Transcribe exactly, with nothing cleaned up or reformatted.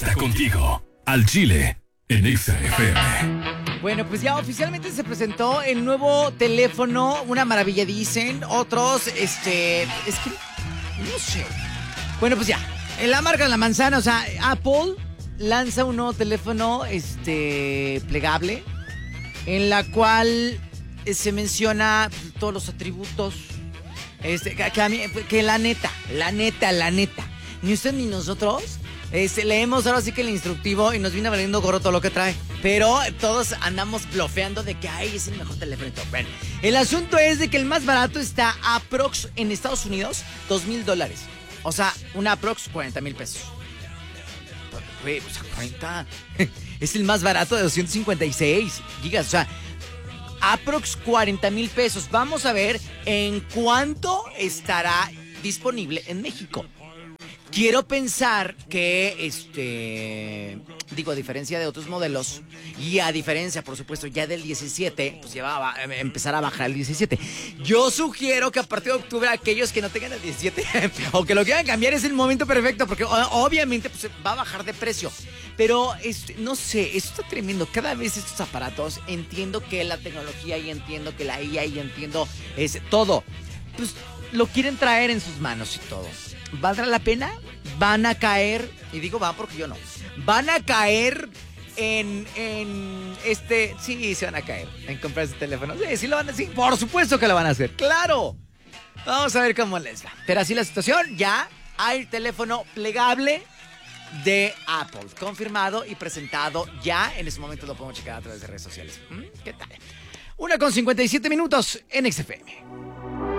está contigo. Al Chile, en Exa F M. Bueno, pues ya oficialmente se presentó el nuevo teléfono. Una maravilla, dicen. Otros, este... Es que... No sé. Bueno, pues ya. En la marca de la manzana, o sea, Apple lanza un nuevo teléfono, este... plegable, en la cual se menciona todos los atributos. Este, que, que, a mí, que la neta, la neta, la neta. Ni usted ni nosotros este, leemos ahora sí que el instructivo y nos viene valiendo gorro todo lo que trae. Pero todos andamos blofeando de que ay, es el mejor teléfono y todo. Bueno, el asunto es de que el más barato está aprox en Estados Unidos, dos mil dólares. O sea, una aprox cuarenta mil pesos. Güey, o sea, cuarenta es el más barato de doscientos cincuenta y seis gigas. O sea, aprox cuarenta mil pesos. Vamos a ver en cuánto estará disponible en México. Quiero pensar que, este, digo, a diferencia de otros modelos y a diferencia, por supuesto, ya del diecisiete, pues ya va a empezar a bajar el diecisiete. Yo sugiero que a partir de octubre aquellos que no tengan el diecisiete o que lo quieran cambiar es el momento perfecto porque obviamente pues, va a bajar de precio. Pero, este, no sé, esto está tremendo. Cada vez estos aparatos, entiendo que la tecnología y entiendo que la I A y entiendo es todo. Pues lo quieren traer en sus manos y todo. ¿Valdrá la pena? Van a caer, y digo van porque yo no, van a caer en, en este, sí, se van a caer en comprar ese teléfono. Sí, sí lo van a hacer, por supuesto que lo van a hacer, claro. Vamos a ver cómo les va. Pero así la situación, ya hay teléfono plegable de Apple, confirmado y presentado ya. En ese momento lo podemos checar a través de redes sociales. ¿Mm? ¿Qué tal? Una con cincuenta y siete minutos en X F M.